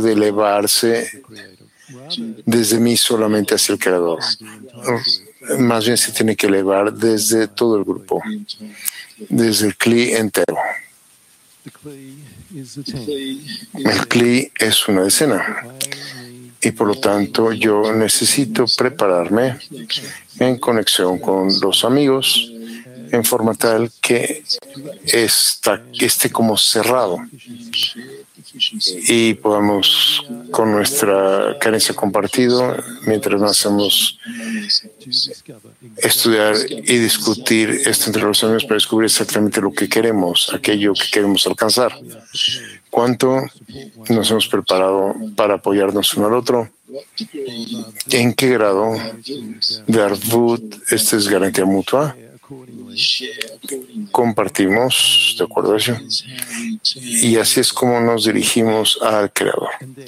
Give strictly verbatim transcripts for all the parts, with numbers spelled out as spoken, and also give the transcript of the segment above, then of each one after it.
de elevarse desde mí solamente hacia el Creador. Más bien se tiene que elevar desde todo el grupo, desde el Kli entero. El Kli es una decena y por lo tanto yo necesito prepararme en conexión con los amigos en forma tal que esta, esté como cerrado y podamos con nuestra carencia compartida, mientras más hacemos estudiar y discutir esto entre los amigos para descubrir exactamente lo que queremos, aquello que queremos alcanzar. ¿Cuánto nos hemos preparado para apoyarnos uno al otro? ¿En qué grado de Arvut esta es garantía mutua? Compartimos de acuerdo a eso. Y así es como nos dirigimos al Creador.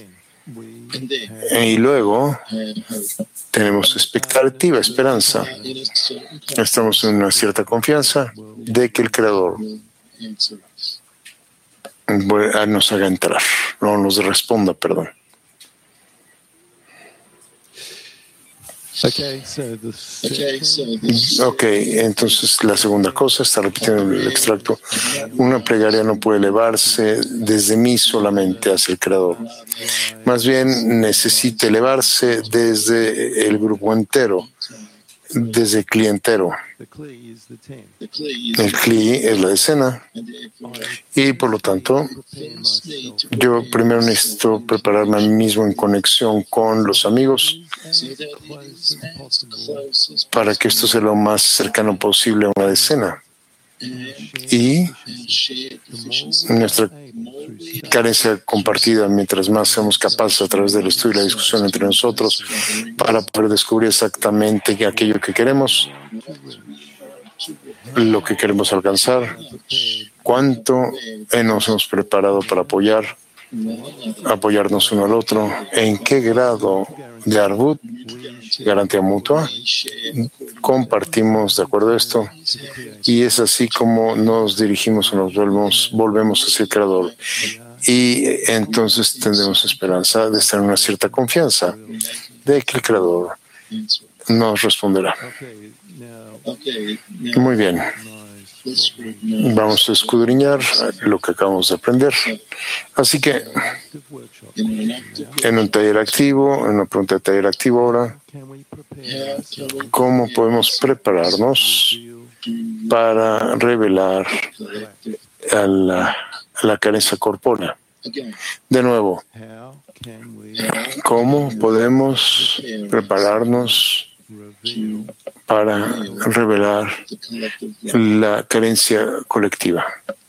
Y luego tenemos expectativa, esperanza. Estamos en una cierta confianza de que el Creador nos haga entrar, no nos responda, perdón. Ok, entonces la segunda cosa, está repitiendo el extracto, una plegaria no puede elevarse desde mí solamente hacia el Creador. Más bien necesita elevarse desde el grupo entero, desde el Kli entero. El Kli es la decena y por lo tanto yo primero necesito prepararme a mí mismo en conexión con los amigos para que esto sea lo más cercano posible a una decena. Y nuestra carencia compartida, mientras más seamos capaces a través del estudio y la discusión entre nosotros para poder descubrir exactamente aquello que queremos, lo que queremos alcanzar, cuánto nos hemos preparado para apoyar, apoyarnos uno al otro, en qué grado de Arvut, garantía mutua, compartimos de acuerdo a esto, y es así como nos dirigimos o nos volvemos, volvemos hacia el Creador. Y entonces tendremos esperanza de estar en una cierta confianza de que el Creador nos responderá. Muy bien. Vamos a escudriñar lo que acabamos de aprender. Así que, en un taller activo, en una pregunta de taller activo ahora, ¿cómo podemos prepararnos para revelar a la, a la carencia corpórea? De nuevo, ¿cómo podemos prepararnos para revelar la carencia colectiva?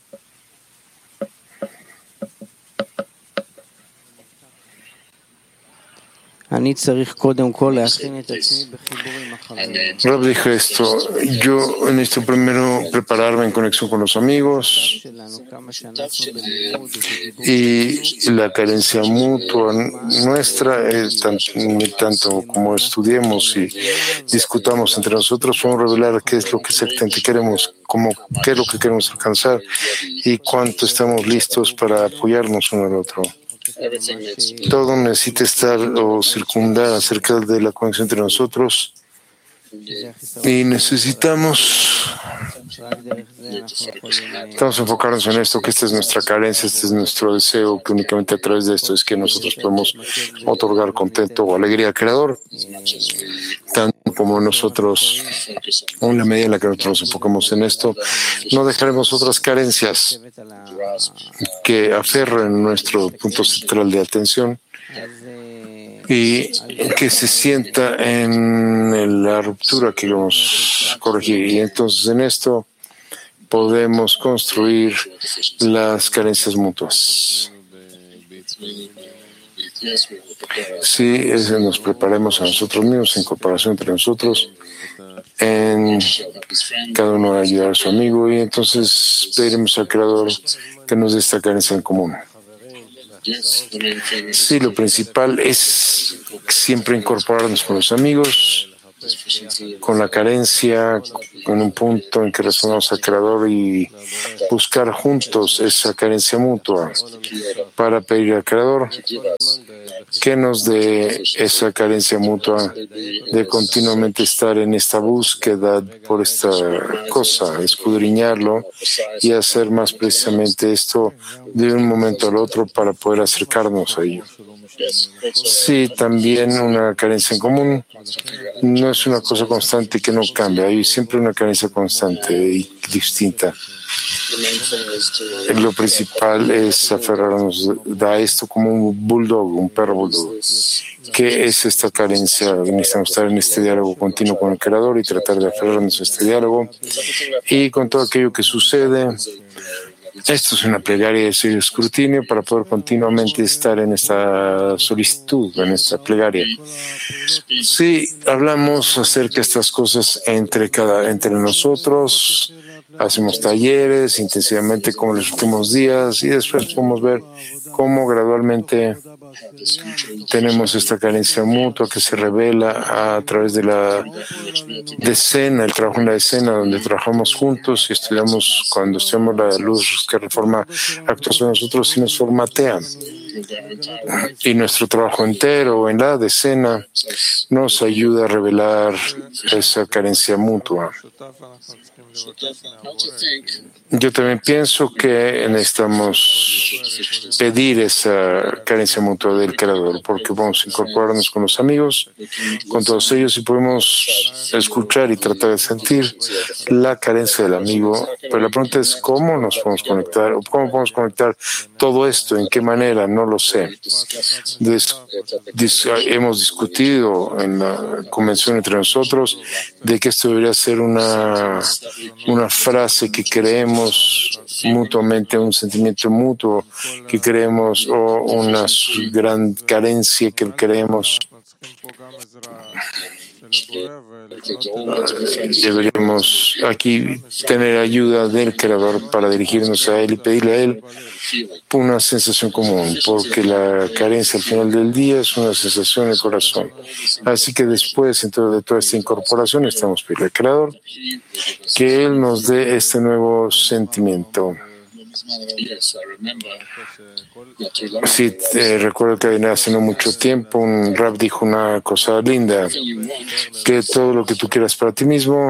Rab dijo esto, yo necesito primero prepararme en conexión con los amigos y la carencia mutua nuestra, es tanto, tanto como estudiemos y discutamos entre nosotros, podemos revelar qué es lo que exactamente queremos, cómo, qué es lo que queremos alcanzar y cuánto estamos listos para apoyarnos uno al otro. Todo necesita estar o circundar acerca de la conexión entre nosotros y necesitamos estamos enfocarnos en esto, que esta es nuestra carencia, este es nuestro deseo, que únicamente a través de esto es que nosotros podemos otorgar contento o alegría al Creador, tanto como nosotros, en la medida en la que nosotros nos enfocamos en esto, no dejaremos otras carencias que aferren nuestro punto central de atención y que se sienta en la ruptura que vamos a corregir. Y entonces en esto podemos construir las carencias mutuas. Sí, es, nos preparemos a nosotros mismos en comparación entre nosotros, en cada uno a ayudar a su amigo, y entonces pediremos al Creador que nos dé esta carencia en común. Sí, lo principal es siempre incorporarnos con los amigos con la carencia, en un punto en que respondamos al Creador y buscar juntos esa carencia mutua para pedir al Creador que nos dé esa carencia mutua de continuamente estar en esta búsqueda por esta cosa, escudriñarlo y hacer más precisamente esto de un momento al otro para poder acercarnos a ello. Sí, también una carencia en común no es una cosa constante que no cambia, hay siempre una carencia constante y distinta. Lo principal es aferrarnos a esto como un bulldog, un perro bulldog. ¿Qué es esta carencia? Necesitamos estar en este diálogo continuo con el Creador y tratar de aferrarnos a este diálogo. Y con todo aquello que sucede, esto es una plegaria de serio escrutinio para poder continuamente estar en esta solicitud, en esta plegaria. Sí, hablamos acerca de estas cosas entre, cada, entre nosotros. Hacemos talleres intensivamente como en los últimos días y después podemos ver cómo gradualmente tenemos esta carencia mutua que se revela a través de la decena, el trabajo en la decena, donde trabajamos juntos y estudiamos, cuando estudiamos la luz que reforma actos de nosotros y nos formatea. Y nuestro trabajo entero en la decena nos ayuda a revelar esa carencia mutua. Yo también pienso que necesitamos pedir esa carencia mutua del Creador, porque vamos a incorporarnos con los amigos, con todos ellos, y podemos escuchar y tratar de sentir la carencia del amigo. Pero la pregunta es cómo nos podemos conectar, o cómo podemos conectar todo esto, en qué manera, no lo sé. Des, dis, hemos discutido en la convención entre nosotros de que esto debería ser una, una frase que creemos mutuamente, un sentimiento mutuo que creemos, o una gran carencia que creemos. Deberíamos aquí tener ayuda del Creador para dirigirnos a Él y pedirle a Él una sensación común, porque la carencia al final del día es una sensación en el corazón. Así que después, dentro de toda esta incorporación, estamos pidiendo al Creador que Él nos dé este nuevo sentimiento. Sí, eh, recuerdo que hace no mucho tiempo un rab dijo una cosa linda, que todo lo que tú quieras para ti mismo,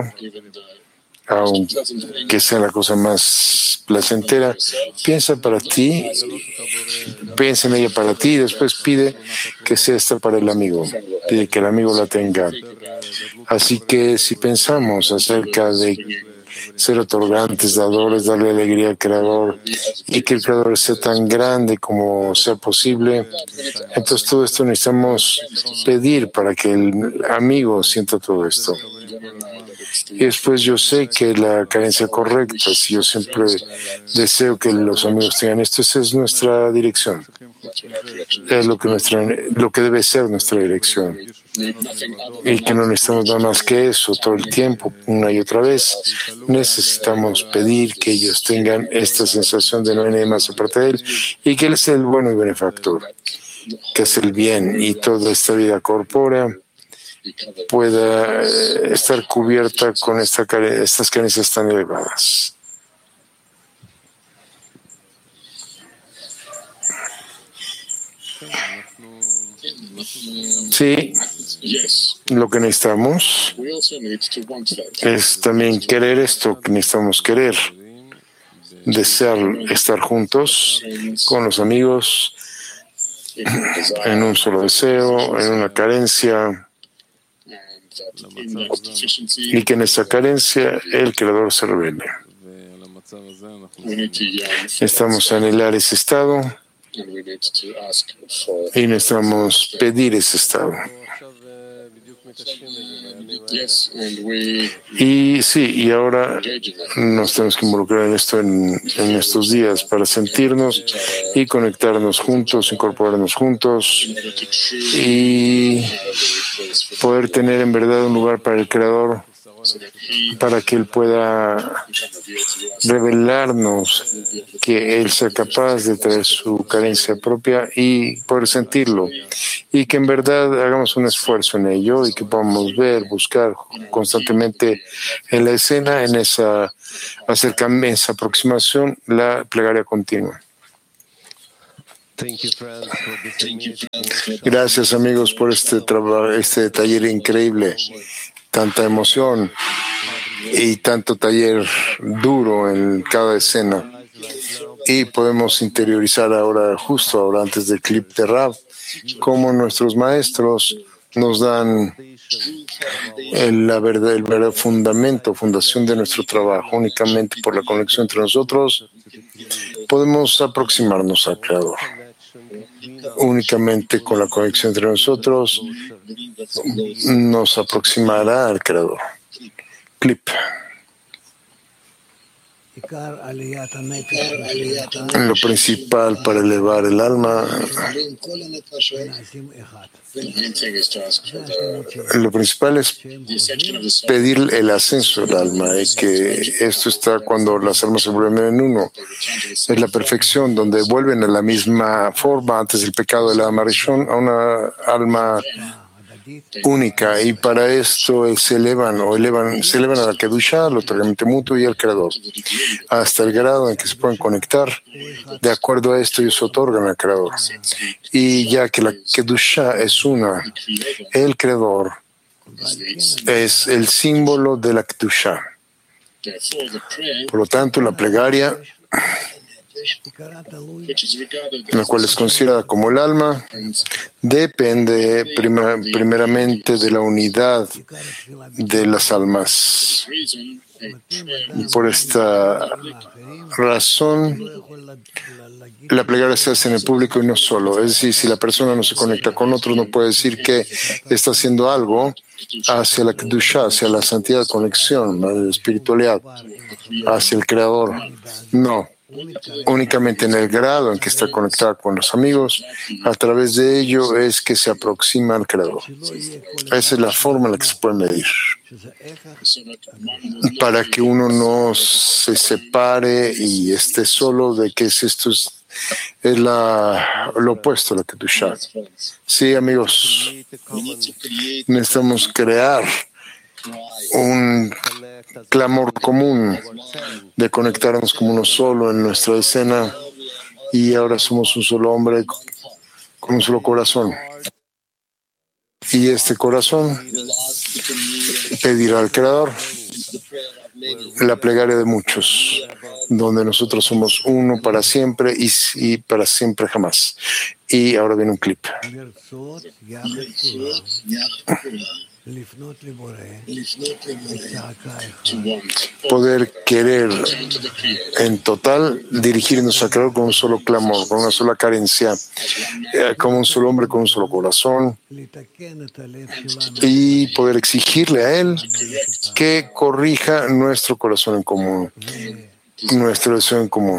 aunque sea la cosa más placentera, piensa para ti, piensa en ella para ti y después pide que sea esta para el amigo, pide que el amigo la tenga. Así que si pensamos acerca de ser otorgantes, dadores, darle alegría al Creador y que el Creador sea tan grande como sea posible, entonces todo esto necesitamos pedir para que el amigo sienta todo esto. Y después yo sé que la carencia correcta, si yo siempre deseo que los amigos tengan esto, esa es nuestra dirección. Es lo que, nuestra, lo que debe ser nuestra dirección. Y que no necesitamos nada más que eso todo el tiempo, una y otra vez. Necesitamos pedir que ellos tengan esta sensación de no hay nadie más aparte de Él y que Él es el bueno y benefactor, que es el bien, y toda esta vida corpórea pueda estar cubierta con esta care- estas carencias tan elevadas. Sí, lo que necesitamos es también querer esto que necesitamos querer, desear estar juntos con los amigos en un solo deseo, en una carencia, y que en esa carencia el Creador se revele. Necesitamos anhelar ese estado y necesitamos pedir ese estado. Y sí, y ahora nos tenemos que involucrar en esto en, en estos días para sentirnos y conectarnos juntos, incorporarnos juntos y poder tener en verdad un lugar para el Creador para que Él pueda revelarnos que Él sea capaz de traer su carencia propia y poder sentirlo, y que en verdad hagamos un esfuerzo en ello y que podamos ver, buscar constantemente en la escena, en esa acercamiento, esa aproximación, la plegaria continua. Gracias, amigos, por este trabajo, este taller increíble. Tanta emoción y tanto taller duro en cada escena. Y podemos interiorizar ahora, justo ahora, antes del clip de Rav, cómo nuestros maestros nos dan el, la verdad, el verdadero fundamento, fundación de nuestro trabajo. Únicamente por la conexión entre nosotros podemos aproximarnos al Creador. Únicamente con la conexión entre nosotros nos aproximará al Creador. Clip. Lo principal para elevar el alma, lo principal es pedir el ascenso del alma, y que esto está cuando las almas se vuelven en uno. Es la perfección, donde vuelven a la misma forma antes del pecado de la alma Rishon, a una alma única, y para esto se elevan o elevan, se elevan a la Kedusha, al otorgamiento mutuo y al Creador, hasta el grado en que se pueden conectar. De acuerdo a esto, ellos otorgan al Creador. Y ya que la Kedusha es una, el Creador es el símbolo de la Kedusha. Por lo tanto, la plegaria, la cual es considerada como el alma, depende prima, primeramente de la unidad de las almas. Por esta razón, la plegaria se hace en el público y no solo. Es decir, si la persona no se conecta con otros, no puede decir que está haciendo algo hacia la Kedusha, hacia la santidad, conexión, la espiritualidad, hacia el Creador. No. Únicamente en el grado en que está conectada con los amigos, a través de ello es que se aproxima al Creador. Esa es la forma en la que se puede medir. Para que uno no se separe y esté solo de que esto es, es la, lo opuesto a la Kedusha. Sí, amigos, necesitamos crear un clamor común de conectarnos como uno solo en nuestra escena, y ahora somos un solo hombre con un solo corazón. Y este corazón pedirá al Creador la plegaria de muchos, donde nosotros somos uno para siempre y, y para siempre jamás. Y ahora viene un clip. Poder querer en total dirigirnos al Creador con un solo clamor, con una sola carencia, eh, como un solo hombre con un solo corazón, y poder exigirle a Él que corrija nuestro corazón en común, nuestro deseo en común,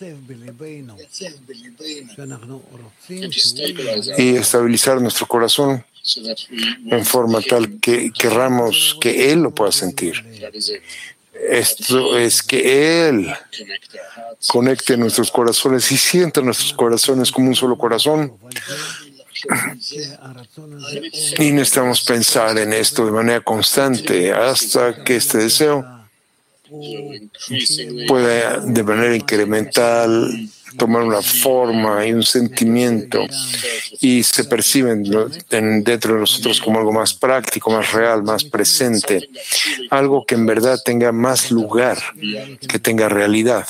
y estabilizar nuestro corazón en forma tal que querramos que Él lo pueda sentir. Esto es que Él conecte nuestros corazones y sienta nuestros corazones como un solo corazón. Y necesitamos pensar en esto de manera constante hasta que este deseo pueda de manera incremental tomar una forma y un sentimiento, y se perciben dentro de nosotros como algo más práctico, más real, más presente, algo que en verdad tenga más lugar, que tenga realidad.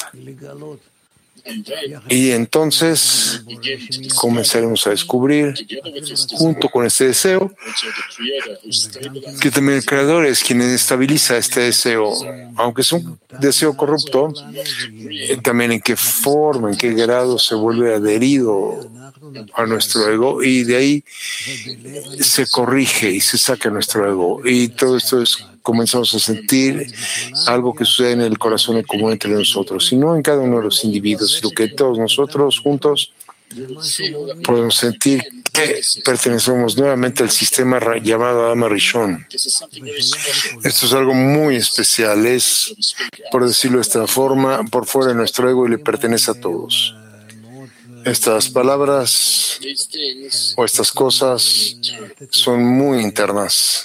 Y entonces comenzaremos a descubrir, junto con este deseo, que también el Creador es quien estabiliza este deseo, aunque es un deseo corrupto, también en qué forma, en qué grado se vuelve adherido a nuestro ego, y de ahí se corrige y se saca nuestro ego. Y todo esto es, comenzamos a sentir algo que sucede en el corazón en común entre nosotros, y no en cada uno de los individuos, sino que todos nosotros juntos podemos sentir que pertenecemos nuevamente al sistema llamado Adam Rishon. Esto es algo muy especial, es, por decirlo de esta forma, por fuera de nuestro ego y le pertenece a todos. Estas palabras o estas cosas son muy internas.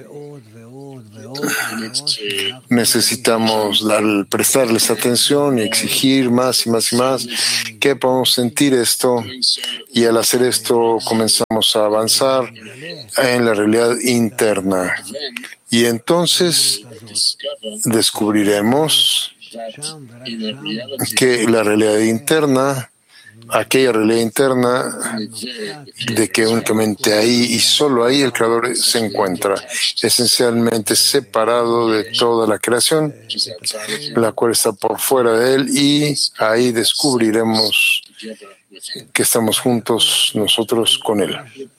Necesitamos dar, prestarles atención y exigir más y más y más que podamos sentir esto, y al hacer esto comenzamos a avanzar en la realidad interna, y entonces descubriremos que la realidad interna, aquella realidad interna de que únicamente ahí y solo ahí el Creador se encuentra, esencialmente separado de toda la creación, la cual está por fuera de él, y ahí descubriremos que estamos juntos nosotros con él.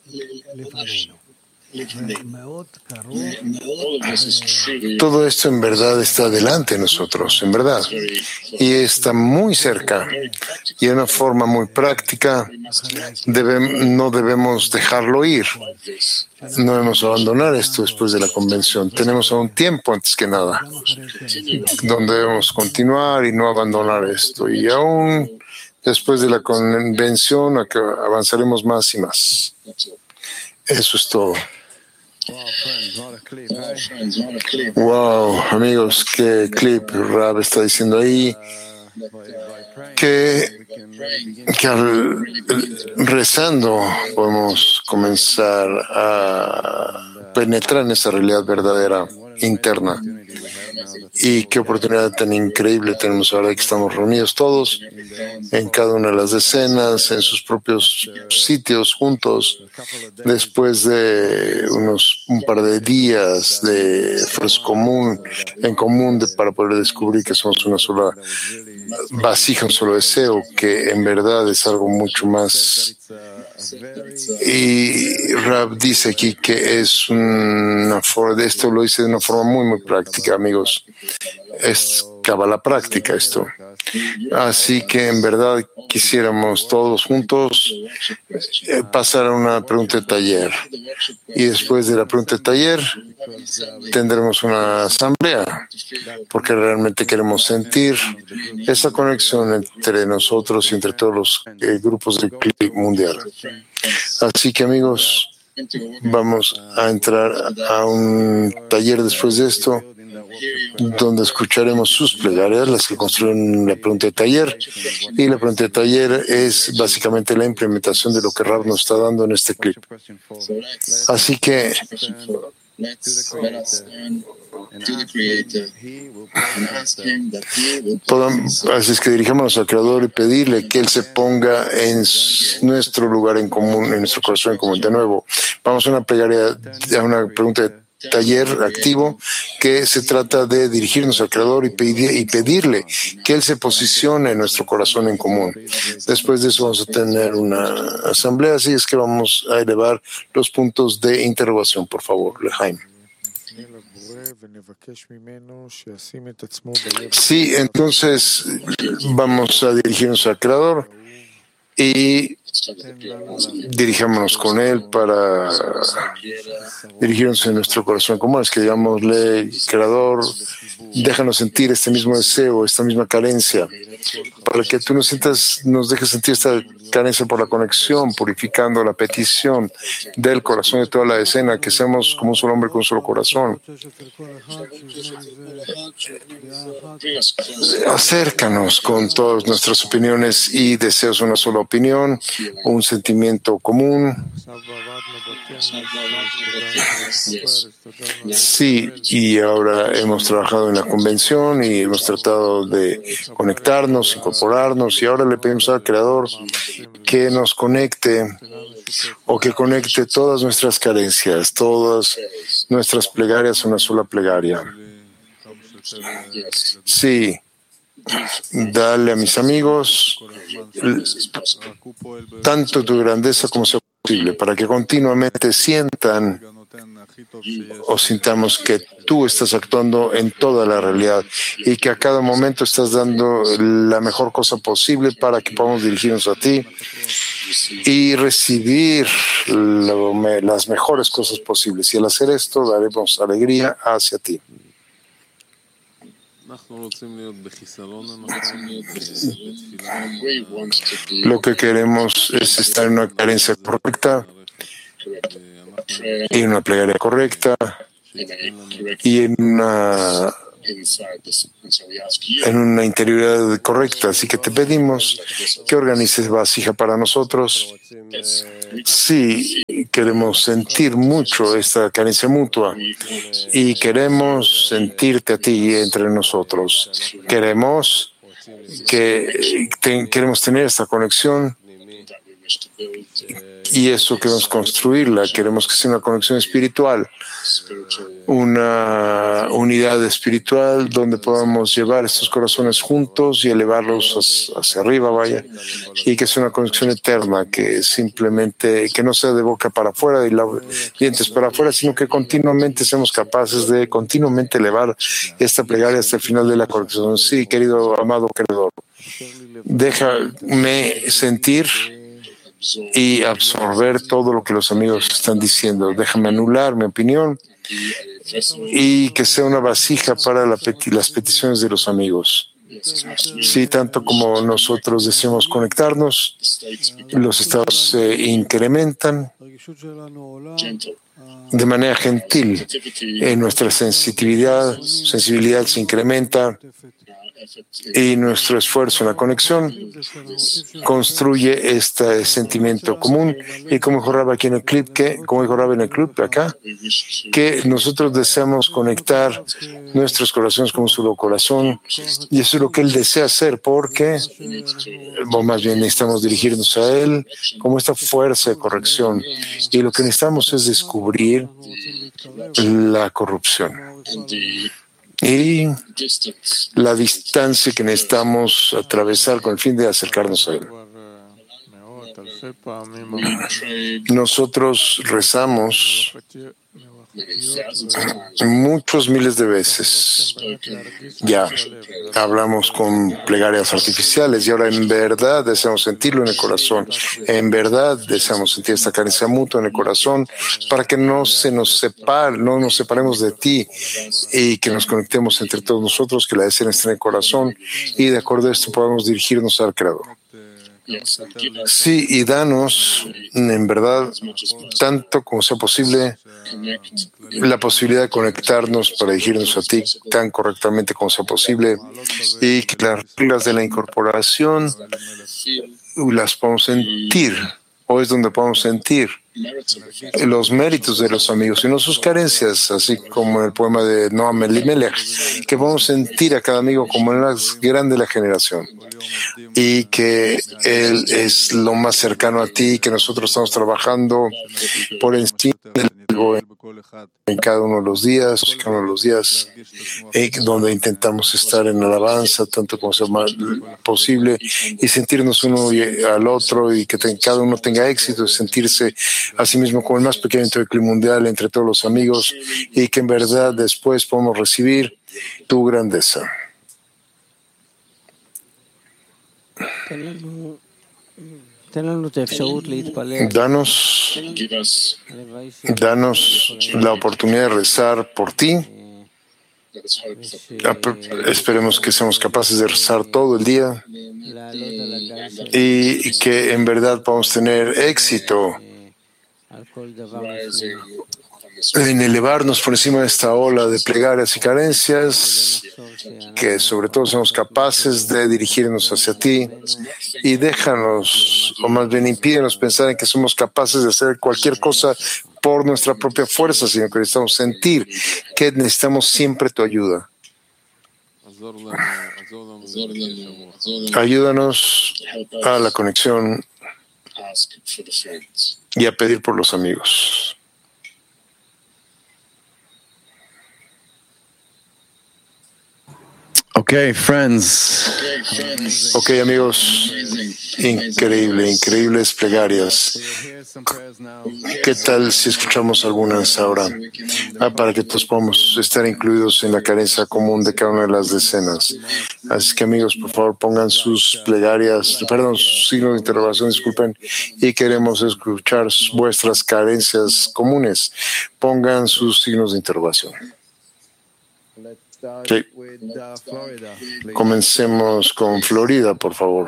Todo esto en verdad está delante de nosotros, en verdad, y está muy cerca, y de una forma muy práctica debe, no debemos dejarlo ir, no debemos abandonar esto después de la convención. Tenemos aún tiempo antes que nada, donde debemos continuar y no abandonar esto, y aún después de la convención avanzaremos más y más. Eso es todo. Wow, amigos, qué clip Rab está diciendo ahí, que, que al, rezando podemos comenzar a penetrar en esa realidad verdadera interna. Y qué oportunidad tan increíble tenemos ahora que estamos reunidos todos en cada una de las decenas, en sus propios sitios juntos, después de unos un par de días de esfuerzo común, en común de, para poder descubrir que somos una sola vasija, un solo deseo, que en verdad es algo mucho más. Y Rab dice aquí que es una forma, de esto lo dice de una forma muy, muy práctica, amigos. Es Kabbalah práctica esto. Así que en verdad quisiéramos todos juntos eh, pasar a una pregunta de taller. Y después de la pregunta de taller tendremos una asamblea, porque realmente queremos sentir esa conexión entre nosotros y entre todos los eh, grupos del Clip mundial. Así que, amigos, vamos a entrar a un taller después de esto, donde escucharemos sus plegarias, las que construyen la pregunta de taller. Y la pregunta de taller es básicamente la implementación de lo que Rab nos está dando en este clip. Así que podamos, así es que dirijámonos al Creador y pedirle que Él se ponga en nuestro lugar en común, en nuestro corazón en común. De nuevo, vamos a una plegaria, a una pregunta de taller activo, que se trata de dirigirnos al Creador y, pedir, y pedirle que Él se posicione en nuestro corazón en común. Después de eso vamos a tener una asamblea, así es que vamos a elevar los puntos de interrogación, por favor, Lejaim. Sí, entonces vamos a dirigirnos al Creador y dirijámonos con Él para dirigirnos en nuestro corazón común. Es que digámosle, Creador, déjanos sentir este mismo deseo, esta misma carencia, para que tú nos sientas, nos dejes sentir esta carencia por la conexión, purificando la petición del corazón de toda la escena, que seamos como un solo hombre con un solo corazón. Acércanos con todas nuestras opiniones y deseos una sola opinión, un sentimiento común. Sí, y ahora hemos trabajado en la convención y hemos tratado de conectarnos, incorporarnos, y ahora le pedimos al Creador que nos conecte o que conecte todas nuestras carencias, todas nuestras plegarias a una sola plegaria. Sí, dale a mis amigos tanto tu grandeza como sea posible, para que continuamente sientan o sintamos que tú estás actuando en toda la realidad y que a cada momento estás dando la mejor cosa posible para que podamos dirigirnos a ti y recibir lo, me, las mejores cosas posibles. Y al hacer esto, daremos alegría hacia ti. Lo que queremos es estar en una carencia correcta y en una plegaria correcta y en una, en una interioridad correcta. Así que te pedimos que organices vasija para nosotros. Sí, queremos sentir mucho esta carencia mutua y queremos sentirte a ti entre nosotros. Queremos que te, queremos tener esta conexión y eso queremos construirla. Queremos que sea una conexión espiritual, una unidad espiritual donde podamos llevar estos corazones juntos y elevarlos hacia arriba, vaya, y que sea una conexión eterna, que simplemente, que no sea de boca para afuera y los dientes para afuera, sino que continuamente seamos capaces de continuamente elevar esta plegaria hasta el final de la conexión. Sí, querido, amado creador, déjame sentir y absorber todo lo que los amigos están diciendo. Déjame anular mi opinión y que sea una vasija para la peti- las peticiones de los amigos. Sí, tanto como nosotros deseamos conectarnos, los estados se incrementan de manera gentil. En nuestra sensitividad, sensibilidad se incrementa y nuestro esfuerzo en la conexión construye este sentimiento común. Y como dijo Rab aquí en el clip, que, como dijo Rab en el clip acá, que nosotros deseamos conectar nuestros corazones con su corazón, y eso es lo que él desea hacer, porque, o más bien necesitamos dirigirnos a él como esta fuerza de corrección, y lo que necesitamos es descubrir la corrupción y la distancia que necesitamos atravesar con el fin de acercarnos a él. Nosotros rezamos muchos miles de veces. Ya hablamos con plegarias artificiales y ahora en verdad deseamos sentirlo en el corazón. En verdad deseamos sentir esta carencia mutua en el corazón para que no se nos separe, no nos separemos de ti y que nos conectemos entre todos nosotros, que la deseen esté en el corazón y de acuerdo a esto podamos dirigirnos al Creador. Sí, y danos, en verdad, tanto como sea posible, la posibilidad de conectarnos para dirigirnos a ti tan correctamente como sea posible y que las reglas de la incorporación las podamos sentir, o es donde podamos sentir los méritos de los amigos y no sus carencias, así como en el poema de Noam Elimelech, que podamos sentir a cada amigo como el más grande de la generación y que él es lo más cercano a ti, que nosotros estamos trabajando por encima del ego en cada uno de los días, cada uno de los días, eh, donde intentamos estar en alabanza tanto como sea más posible y sentirnos uno al otro y que ten, cada uno tenga éxito, sentirse a sí mismo como el más pequeño entre el clima mundial, entre todos los amigos, y que en verdad después podamos recibir tu grandeza. Danos, danos la oportunidad de rezar por ti. Esperemos que seamos capaces de rezar todo el día y que en verdad podamos tener éxito en elevarnos por encima de esta ola de plegarias y carencias, que sobre todo seamos capaces de dirigirnos hacia ti y déjanos, o más bien impídenos pensar en que somos capaces de hacer cualquier cosa por nuestra propia fuerza, sino que necesitamos sentir que necesitamos siempre tu ayuda. Ayúdanos a la conexión y a pedir por los amigos. Okay, friends. Ok, amigos. Increíble, increíbles plegarias. ¿Qué tal si escuchamos algunas ahora? Ah, para que todos podamos estar incluidos en la carencia común de cada una de las decenas. Así que, amigos, por favor, pongan sus plegarias, perdón, sus signos de interrogación, disculpen, y queremos escuchar vuestras carencias comunes. Pongan sus signos de interrogación. Sí. Comencemos con Florida, por favor.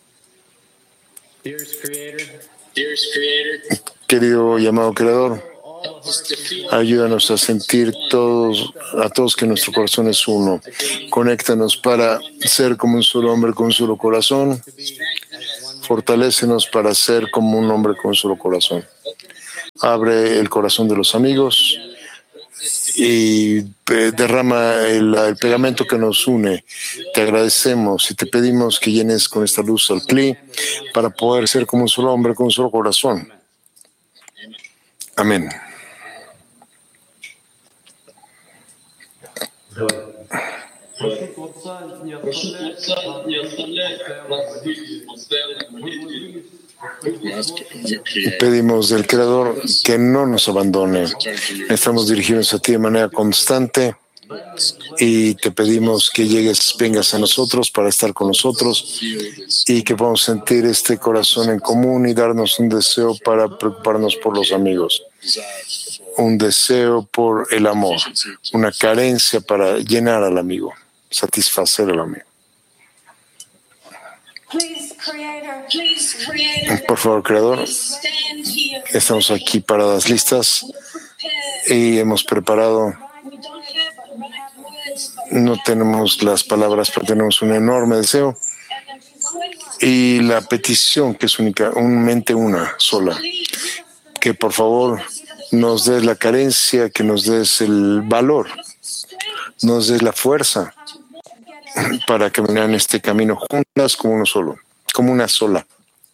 Querido llamado Creador, ayúdanos a sentir todos, a todos que nuestro corazón es uno. Conéctanos para ser como un solo hombre con un solo corazón. Fortalécenos para ser como un hombre con un solo corazón. Abre el corazón de los amigos y derrama el, el pegamento que nos une. Te agradecemos y te pedimos que llenes con esta luz al Kli para poder ser como un solo hombre con un solo corazón. Amén. Pedimos del Creador que no nos abandone. Estamos dirigidos a ti de manera constante y te pedimos que llegues, vengas a nosotros para estar con nosotros y que podamos sentir este corazón en común y darnos un deseo para preocuparnos por los amigos. Un deseo por el amor, una carencia para llenar al amigo, satisfacer al amigo. Por favor, Creador, estamos aquí paradas listas y hemos preparado. No tenemos las palabras, pero tenemos un enorme deseo y la petición que es única, un mente una sola, que por favor nos des la carencia, que nos des el valor, nos des la fuerza para caminar en este camino juntas como uno solo, como una sola.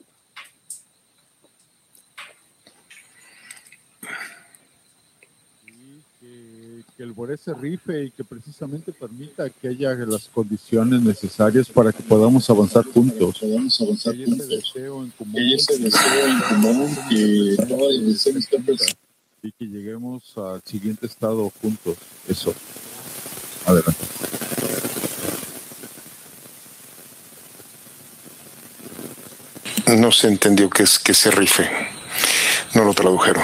Que el Boré se rife y que precisamente permita que haya las condiciones necesarias para que podamos avanzar juntos. Podamos avanzar que juntos. Ese deseo en común, que ese deseo en común que todas las decisiones estén presentes y que lleguemos al siguiente estado juntos. Eso. Adelante. No se entendió que es que se rife. No lo tradujeron.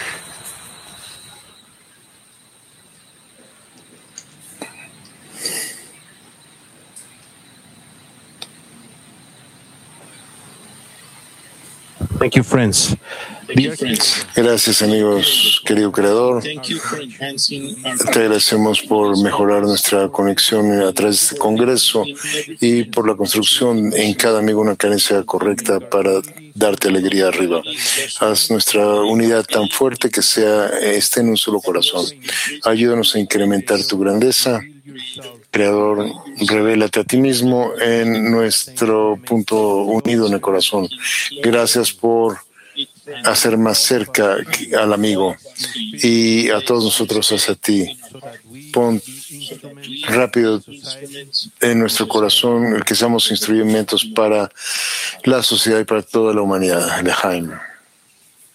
Thank you, friends. Gracias, amigos, querido Creador. Te agradecemos por mejorar nuestra conexión a través de este congreso y por la construcción en cada amigo una carencia correcta para darte alegría arriba. Haz nuestra unidad tan fuerte que sea esté en un solo corazón. Ayúdanos a incrementar tu grandeza. Creador, revélate a ti mismo en nuestro punto unido en el corazón. Gracias por hacer más cerca al amigo y a todos nosotros hacia ti. Pon rápido en nuestro corazón el que seamos instrumentos para la sociedad y para toda la humanidad. Lejaim.